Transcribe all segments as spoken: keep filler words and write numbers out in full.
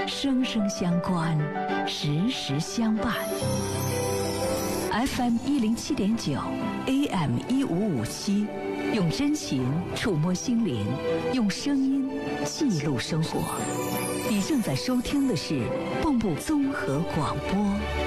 生生相关，时时相伴。F M 一零七点九 ，A M 一五五七，用真情触摸心灵，用声音记录生活。你正在收听的是蚌埠综合广播。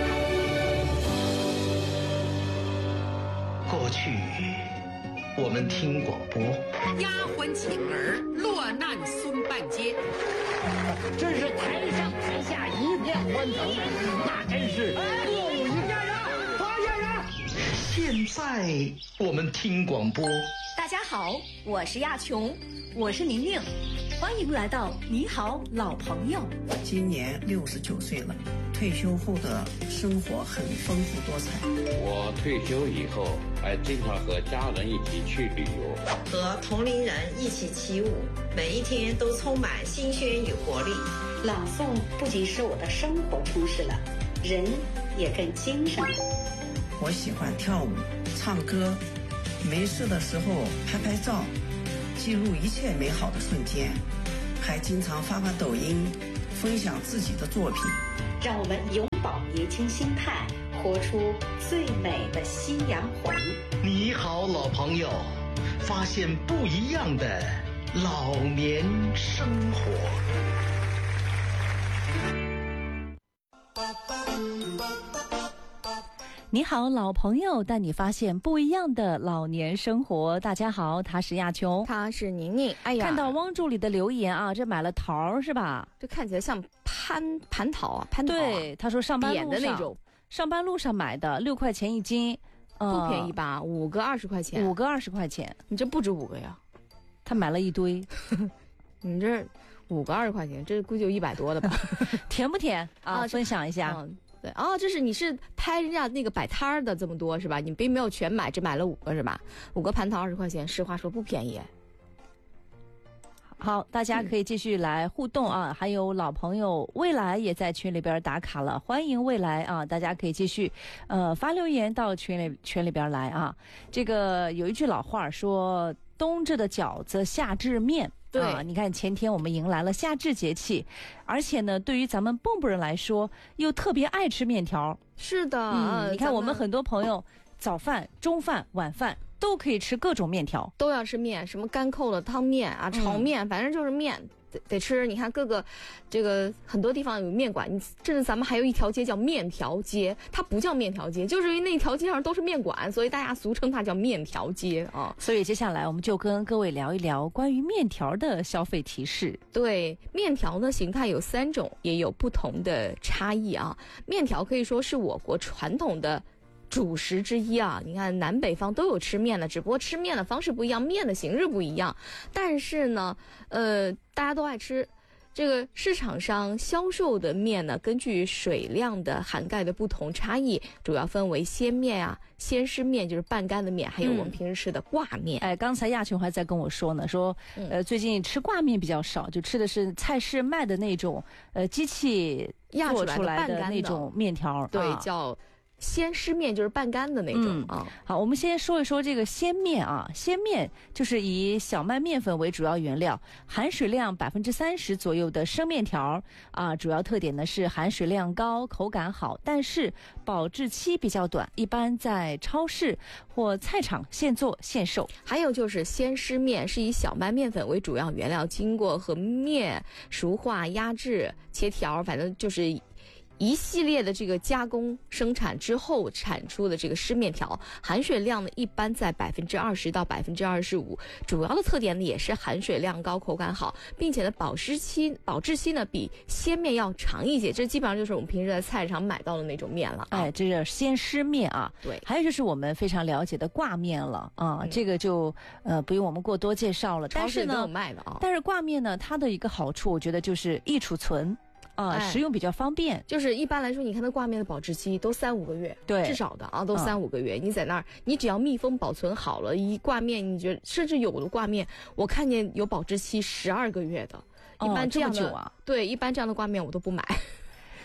过去我们听广播， 丫鬟请儿落难松半街， 真是台上台下一片欢腾，那真是过午一家人，发现人。 现在我们听广播。 大家好，我是亚琼，我是宁宁，欢迎来到你好老朋友。 今年六十九岁了，退休后的生活很丰富多彩。 我退休以后还经常和家人一起去旅游， 和同龄人一起起舞，每一天都充满新鲜与活力。 朗诵不仅使我的生活充实了，人也更精神了。 我喜欢跳舞、唱歌，没事的时候拍拍照，记录一切美好的瞬间，还经常发发抖音，分享自己的作品。 让我们永葆年轻心态，活出最美的夕阳红。 你好，老朋友，发现不一样的老年生活。 你好，老朋友，带你发现不一样的老年生活。大家好，他是亚琼， 他是宁宁。哎呀， 看到汪助理的留言啊，这买了桃是吧？ 这看起来像蟠蟠桃啊，蟠桃、啊。 对，他说上班路上扁的那种， 上班路上买的，六块钱一斤， 呃、不便宜吧？五个二十块钱， 五个二十块钱， 你这不止五个呀？ 他买了一堆， 你这五个二十块钱，这估计有一百多的吧？ 甜不甜啊？ 啊分享一下。 嗯对哦，这是你是拍人家那个摆摊儿的这么多是吧？你并没有全买，只买了五个是吧？五个蟠桃二十块钱，实话说不便宜。 好，大家可以继续来互动啊！嗯、还有老朋友未来也在群里边打卡了，欢迎未来啊！大家可以继续呃发留言到群里群里边来啊。这个有一句老话说：“冬至的饺子，夏至面。” 对、 啊，你看前天我们迎来了夏至节气，而且呢，对于咱们蚌埠人来说，又特别爱吃面条。 是的， 嗯，你看我们很多朋友早饭、中饭、晚饭都可以吃各种面条， 都要吃面，什么干扣的汤面啊、炒面，嗯、反正就是面。得得吃，你看各个，这个很多地方有面馆，你甚至咱们还有一条街叫面条街，它不叫面条街，就是因为那条街上都是面馆，所以大家俗称它叫面条街啊。 所以接下来我们就跟各位聊一聊关于面条的消费提示。 对，面条呢形态有三种，也有不同的差异啊。面条可以说是我国传统的主食之一啊，你看南北方都有吃面的，只不过吃面的方式不一样，面的形式不一样。但是呢，呃，大家都爱吃。这个市场上销售的面呢，根据水量的涵盖的不同差异，主要分为鲜面啊、鲜湿面，就是半干的面，还有我们平时吃的挂面。 嗯、哎，刚才亚琼还在跟我说呢，说呃最近吃挂面比较少，就吃的是菜市卖的那种呃机器做出来的那种面条， 对， 啊、 叫鲜湿面，就是半干的那种、 嗯、 啊。 好，我们先说一说这个鲜面啊。鲜面就是以小麦面粉为主要原料，含水量百分之三十左右的生面条啊。主要特点呢是含水量高，口感好，但是保质期比较短，一般在超市或菜场现做现售。 还有就是鲜湿面是以小麦面粉为主要原料，经过和面熟化、压制、切条，反正就是一系列的这个加工生产之后产出的这个湿面条，含水量呢一般在百分之二十到百分之二十五，主要的特点呢也是含水量高、口感好，并且呢保湿期、保质期呢比鲜面要长一些。这基本上就是我们平时在菜市场买到的那种面了、啊。 哎，这是鲜湿面啊。 对， 还有就是我们非常了解的挂面了啊，嗯、这个就呃不用我们过多介绍了。 超市都有卖的啊。但是挂面呢，它的一个好处，我觉得就是易储存。啊、呃，食用比较方便。 就是一般来说，你看它挂面的保质期都三五个月， 对， 至少的啊，都三五个月。嗯、你在那儿，你只要密封保存好了，一挂面，你觉得甚至有的挂面，我看见有保质期十二个月的。一般这样的、 哦、这么久啊？ 对，一般这样的挂面我都不买。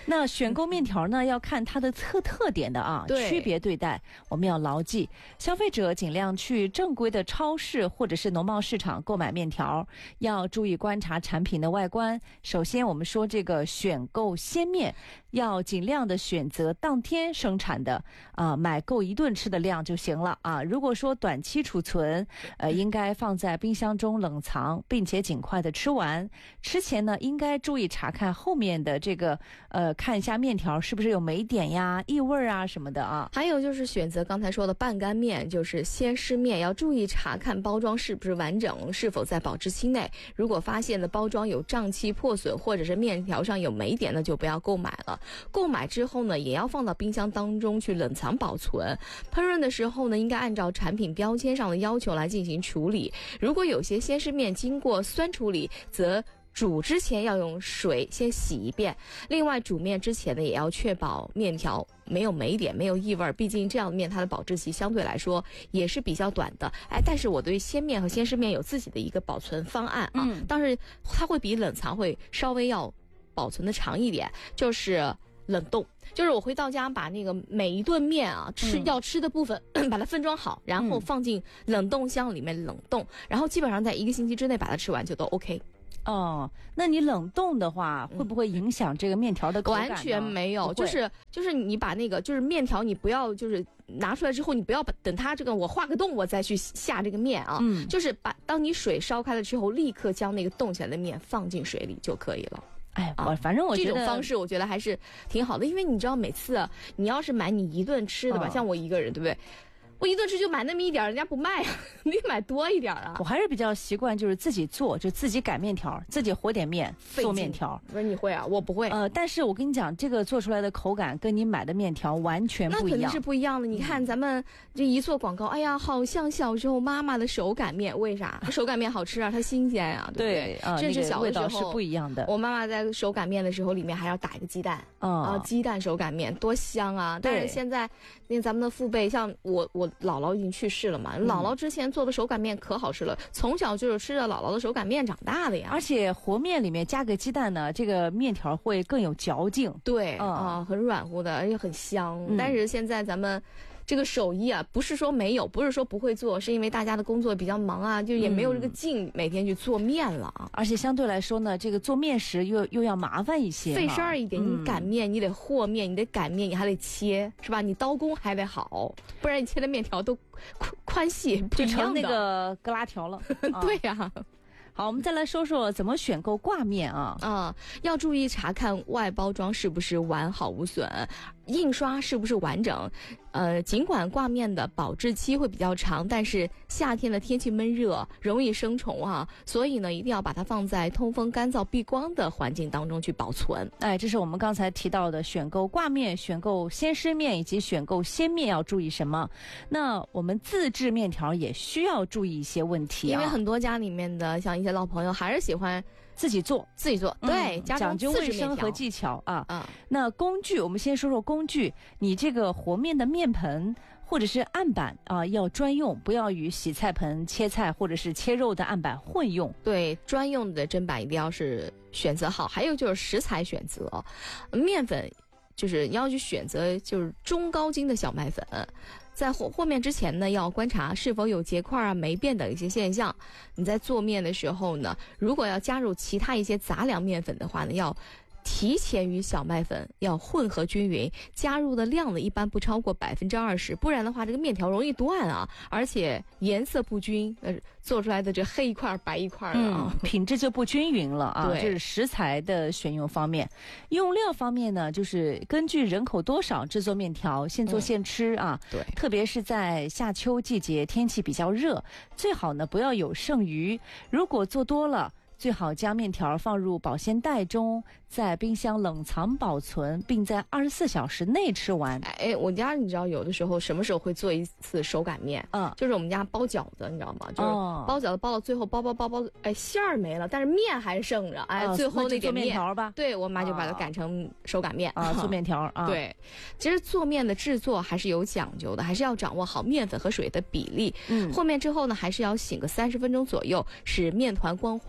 那选购面条呢，要看它的特特点的啊，区别对待，我们要牢记。消费者尽量去正规的超市或者是农贸市场购买面条，要注意观察产品的外观。首先，我们说这个选购鲜面，要尽量的选择当天生产的啊、呃，买够一顿吃的量就行了啊。如果说短期储存，呃，应该放在冰箱中冷藏，并且尽快的吃完。吃前呢，应该注意查看后面的这个呃，看一下面条是不是有霉点呀、异味啊什么的啊。 还有就是选择刚才说的半干面，就是鲜湿面，要注意查看包装是不是完整，是否在保质期内。如果发现的包装有胀气、破损，或者是面条上有霉点，那就不要购买了。购买之后呢，也要放到冰箱当中去冷藏保存。烹饪的时候呢，应该按照产品标签上的要求来进行处理。如果有些鲜湿面经过酸处理，则煮之前要用水先洗一遍。另外，煮面之前呢，也要确保面条没有霉点、没有异味，毕竟这样的面它的保质期相对来说也是比较短的。哎，但是我对鲜面和鲜湿面有自己的一个保存方案啊，嗯、但是它会比冷藏会稍微要保存的长一点，就是冷冻。就是我会到家把那个每一顿面啊吃、嗯、要吃的部分把它分装好，然后放进冷冻箱里面冷冻、嗯、然后基本上在一个星期之内把它吃完就都 OK。 哦，那你冷冻的话，会不会影响这个面条的口感呢？ 完全没有，就是就是你把那个就是面条，你不要就是拿出来之后，你不要把等它这个我化个冻，我再去下这个面啊，嗯，就是把当你水烧开了之后，立刻将那个冻起来的面放进水里就可以了。 哎，我反正我觉得这种方式我觉得还是挺好的，因为你知道每次、啊、你要是买你一顿吃的吧、哦，像我一个人，对不对？我一顿吃就买那么一点，人家不卖啊，你得买多一点啊。 我还是比较习惯就是自己做，就自己擀面条，自己和点面做面条。 不是你会啊？我不会。 呃，但是我跟你讲，这个做出来的口感跟你买的面条完全不一样。 那肯定是不一样的。你看咱们这一做广告，哎呀，好像小时候妈妈的手擀面，为啥？手擀面好吃啊，它新鲜啊，对不对？ 对， 甚至小的时候、 那个、味道是不一样的。 我妈妈在手擀面的时候，里面还要打一个鸡蛋，啊、哦，鸡蛋手擀面多香啊！但是现在，那咱们的父辈，像我，我姥姥已经去世。是了嘛？姥姥之前做的手擀面可好吃了，嗯、从小就是吃着姥姥的手擀面长大的呀。 而且和面里面加个鸡蛋呢，这个面条会更有嚼劲。 对，啊、嗯呃，很软乎的，而且很香。嗯、但是现在咱们这个手艺啊，不是说没有，不是说不会做，是因为大家的工作比较忙啊，就也没有这个劲每天去做面了啊。 嗯、而且相对来说呢，这个做面食又又要麻烦一些， 费事儿一点。嗯、你擀面，你得和面，你得擀面，你还得切，是吧？你刀工还得好，不然你切的面条都宽宽细不一样的， 就成那个疙瘩条了。 对呀、啊。 好，我们再来说说怎么选购挂面啊。 啊，要注意查看外包装是不是完好无损，印刷是不是完整。呃，尽管挂面的保质期会比较长，但是夏天的天气闷热，容易生虫啊，所以呢，一定要把它放在通风、干燥、避光的环境当中去保存。 哎，这是我们刚才提到的选购挂面、选购鲜湿面以及选购鲜面要注意什么。那我们自制面条也需要注意一些问题啊， 因为很多家里面的像一些老朋友还是喜欢自己做， 自己做，对， 嗯、讲究卫生和技巧啊。啊，那工具，我们先说说工具。你这个和面的面盆或者是案板啊，要专用，不要与洗菜盆、切菜或者是切肉的案板混用。 对，专用的砧板一定要是选择好。还有就是食材选择，面粉就是要去选择就是中高筋的小麦粉。在和和面之前呢，要观察是否有结块啊、霉变等一些现象。你在做面的时候呢，如果要加入其他一些杂粮面粉的话呢，要提前与小麦粉要混合均匀，加入的量呢一般不超过百分之二十，不然的话这个面条容易断啊，而且颜色不均，呃，做出来的这黑一块白一块的啊、 嗯，品质就不均匀了啊。 对， 这是食材的选用方面。用料方面呢，就是根据人口多少制作面条，现做现吃啊。 嗯、对， 特别是在夏秋季节，天气比较热，最好呢不要有剩余。如果做多了，最好将面条放入保鲜袋中，在冰箱冷藏保存，并在二十四小时内吃完。 哎，我家你知道有的时候什么时候会做一次手擀面？嗯，就是我们家包饺子，你知道吗？就是包饺子包到最后包包包包，哎，馅儿没了，但是面还剩着，哎，哦、最后那点面条吧。 对，我妈就把它改成手擀面啊，做面条啊。 对，其实做面的制作还是有讲究的，还是要掌握好面粉和水的比例。嗯，和面之后呢，还是要醒个三十分钟左右，使面团光滑，口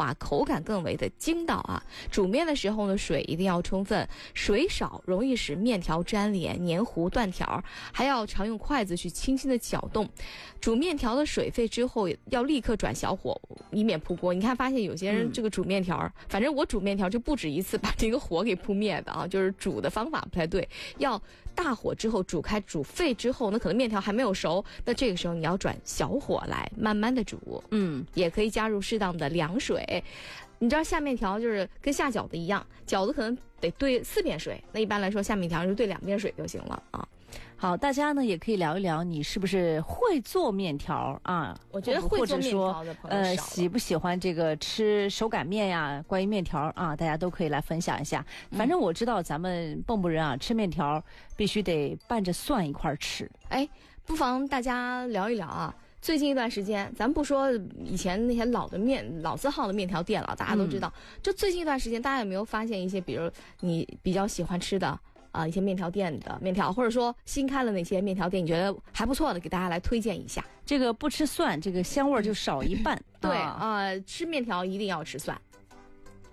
感更为的筋道啊。煮面的时候呢，水一定要充分，水少容易使面条粘连、黏糊、断条，还要常用筷子去轻轻的搅动。煮面条的水沸之后，要立刻转小火，以免扑锅。你看，发现有些人这个煮面条，嗯、反正我煮面条就不止一次把这个火给扑灭的啊，就是煮的方法不太对，要大火之后煮开，煮沸之后，那可能面条还没有熟，那这个时候你要转小火来慢慢的煮。嗯，也可以加入适当的凉水。你知道下面条就是跟下饺子一样，饺子可能得兑四遍水，那一般来说下面条就兑两遍水就行了啊。 好，大家呢也可以聊一聊，你是不是会做面条啊？ 我觉得会做面条的朋友少了， 呃，喜不喜欢这个吃手擀面呀？关于面条啊，大家都可以来分享一下。反正我知道咱们蚌埠人啊，吃面条必须得拌着蒜一块儿吃。 哎，不妨大家聊一聊啊。最近一段时间，咱不说以前那些老的面、老字号的面条店了，大家都知道。嗯、就最近一段时间，大家有没有发现一些，比如你比较喜欢吃的啊、呃、一些面条店的面条，或者说新开了那些面条店，你觉得还不错的，给大家来推荐一下。 这个不吃蒜，这个香味就少一半。 对啊、呃，吃面条一定要吃蒜。